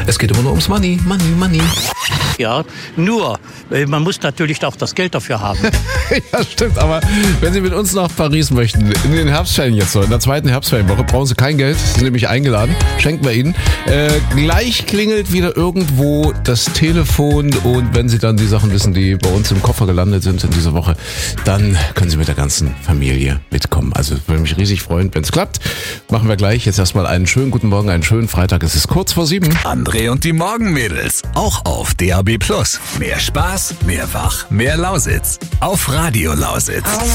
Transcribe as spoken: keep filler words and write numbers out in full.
Es geht immer nur ums Money, Money, Money. Ja, nur, man muss natürlich auch das Geld dafür haben. Ja, stimmt, aber wenn Sie mit uns nach Paris möchten, in den Herbstferien jetzt so, in der zweiten Herbstferienwoche, brauchen Sie kein Geld, Sie sind nämlich eingeladen, schenken wir Ihnen. Äh, gleich klingelt wieder irgendwo das Telefon und wenn Sie dann die Sachen wissen, die bei uns im Koffer gelandet sind in dieser Woche, dann können Sie mit der ganzen Familie mitkommen. Also würde mich riesig freuen, wenn es klappt. Machen wir gleich. Jetzt erstmal einen schönen guten Morgen, einen schönen Freitag. Es ist kurz vor sieben. André und die Morgenmädels, auch auf D A B Plus. Mehr Spaß, mehr Wach, mehr Lausitz. Auf Radio Lausitz.